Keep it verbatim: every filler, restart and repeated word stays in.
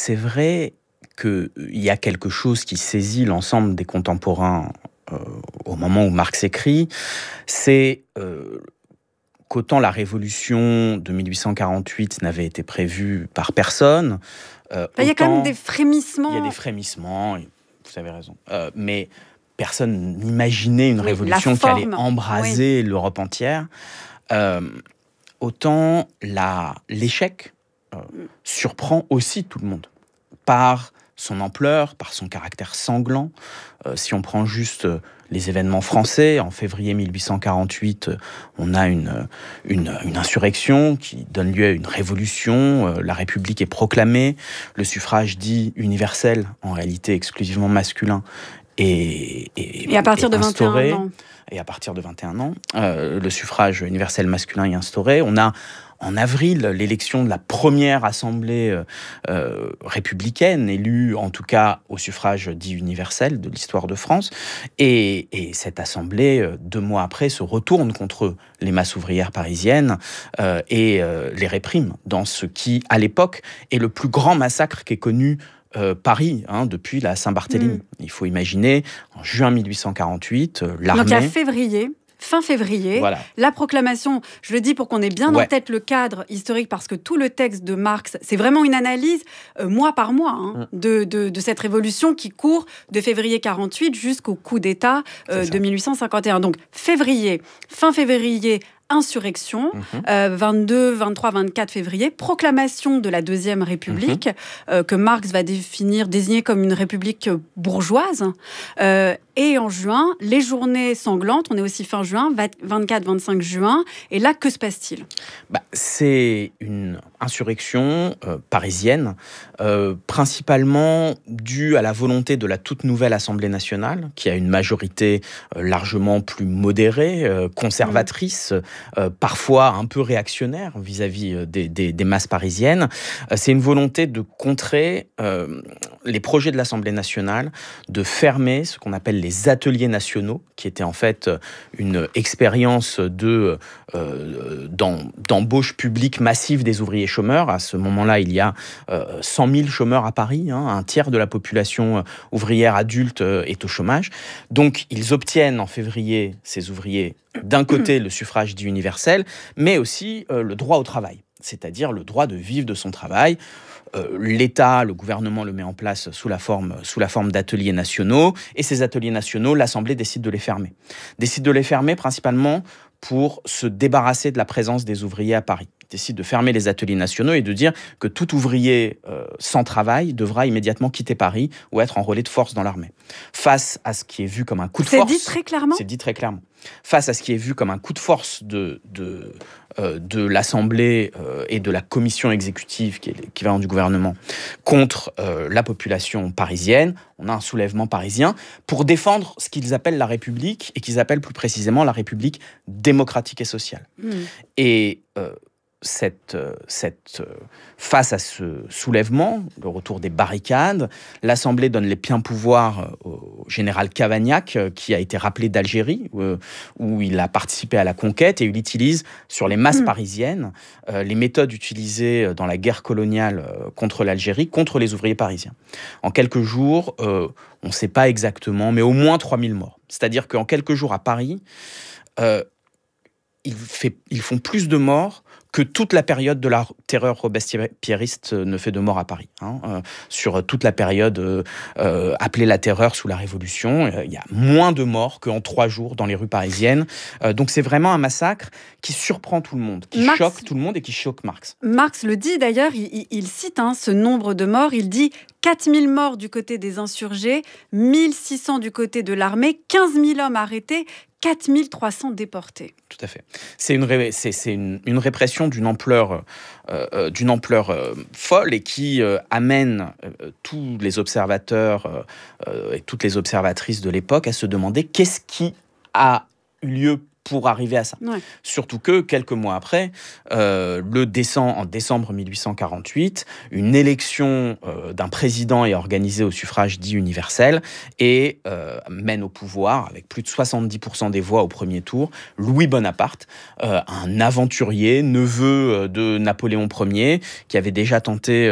c'est vrai qu'il y a quelque chose qui saisit l'ensemble des contemporains euh, au moment où Marx écrit, c'est euh, qu'autant la révolution de mille huit cent quarante-huit n'avait été prévue par personne, euh, il y a quand même autant des frémissements. il y a des frémissements, vous avez raison, euh, mais personne n'imaginait une Oui, révolution qui allait embraser oui. l'Europe entière. Euh, autant la, l'échec euh, surprend aussi tout le monde par son ampleur, par son caractère sanglant. Euh, si on prend juste euh, les événements français, en février mille huit cent quarante-huit, euh, on a une, une, une insurrection qui donne lieu à une révolution, euh, la République est proclamée, le suffrage dit universel, en réalité exclusivement masculin, est, est, et à partir est de instauré. vingt et un ans. Et à partir de vingt et un ans, euh, le suffrage universel masculin est instauré. On a en avril l'élection de la première assemblée euh, euh, républicaine, élue en tout cas au suffrage dit universel de l'histoire de France. Et, et cette assemblée, euh, deux mois après, se retourne contre les masses ouvrières parisiennes euh, et euh, les réprime dans ce qui, à l'époque, est le plus grand massacre qu'ait connu Euh, Paris, hein, depuis la Saint-Barthélemy. Mmh. Il faut imaginer, en juin mille huit cent quarante-huit, euh, l'armée... Donc, il y a février, fin février, voilà. La proclamation, je le dis pour qu'on ait bien ouais. en tête le cadre historique, parce que tout le texte de Marx, c'est vraiment une analyse, euh, mois par mois, hein, mmh. de, de, de cette révolution qui court de février quarante-huit jusqu'au coup d'État euh, de mille huit cent cinquante et un. Donc, février, fin février... Insurrection, mmh. euh, vingt-deux, vingt-trois, vingt-quatre février, proclamation de la Deuxième République, mmh. euh, que Marx va définir, désigner comme une république bourgeoise. Euh, et en juin, les journées sanglantes, on est aussi fin juin, vingt-quatre vingt-cinq juin. Et là, que se passe-t-il ? bah, C'est une insurrection euh, parisienne, euh, principalement due à la volonté de la toute nouvelle Assemblée nationale, qui a une majorité euh, largement plus modérée, euh, conservatrice, mmh. Euh, parfois un peu réactionnaire vis-à-vis des, des, des masses parisiennes. Euh, c'est une volonté de contrer euh, les projets de l'Assemblée nationale, de fermer ce qu'on appelle les ateliers nationaux, qui étaient en fait une expérience de, euh, d'embauche publique massive des ouvriers chômeurs. À ce moment-là, il y a euh, cent mille chômeurs à Paris, hein, un tiers de la population ouvrière adulte euh, est au chômage. Donc, ils obtiennent en février, ces ouvriers, d'un côté le suffrage dit universel, mais aussi euh, le droit au travail, c'est-à-dire le droit de vivre de son travail. Euh, L'État, le gouvernement le met en place sous la forme, sous la forme d'ateliers nationaux, et ces ateliers nationaux, l'Assemblée décide de les fermer. Décide de les fermer principalement pour se débarrasser de la présence des ouvriers à Paris. Décide de fermer les ateliers nationaux et de dire que tout ouvrier euh, sans travail devra immédiatement quitter Paris ou être en relais de force dans l'armée. Face à ce qui est vu comme un coup de c'est force... C'est dit très clairement ? C'est dit très clairement. Face à ce qui est vu comme un coup de force de, de, euh, de l'Assemblée euh, et de la commission exécutive, qui est l'équivalent du gouvernement, contre euh, la population parisienne, on a un soulèvement parisien pour défendre ce qu'ils appellent la République, et qu'ils appellent plus précisément la République démocratique et sociale. Mmh. Et... Euh, Cette, cette, face à ce soulèvement, le retour des barricades, l'Assemblée donne les pleins pouvoirs au général Cavaignac, qui a été rappelé d'Algérie, où il a participé à la conquête, et il utilise sur les masses parisiennes les méthodes utilisées dans la guerre coloniale contre l'Algérie, contre les ouvriers parisiens. En quelques jours, euh, on ne sait pas exactement, mais au moins trois mille morts. C'est-à-dire qu'en quelques jours à Paris, euh, ils, fait, ils font plus de morts que toute la période de la terreur robespierriste ne fait de mort à Paris. Hein. Euh, sur toute la période euh, euh, appelée la terreur sous la Révolution, il euh, y a moins de morts qu'en trois jours dans les rues parisiennes. Euh, donc c'est vraiment un massacre qui surprend tout le monde, qui Marx, choque tout le monde et qui choque Marx. Marx le dit d'ailleurs, il, il, il cite hein, ce nombre de morts, il dit quatre mille morts du côté des insurgés, mille six cents du côté de l'armée, quinze mille hommes arrêtés, quatre mille trois cents déportés. Tout à fait. C'est une, ré- c'est, c'est une, une répression d'une ampleur, euh, d'une ampleur euh, folle, et qui euh, amène euh, tous les observateurs euh, et toutes les observatrices de l'époque à se demander qu'est-ce qui a eu lieu pour arriver à ça. Ouais. Surtout que, quelques mois après, euh, le décembre, en décembre mille huit cent quarante-huit, une élection euh, d'un président est organisée au suffrage dit universel et euh, mène au pouvoir, avec plus de soixante-dix pour cent des voix au premier tour, Louis Bonaparte, euh, un aventurier, neveu de Napoléon Ier, qui avait déjà tenté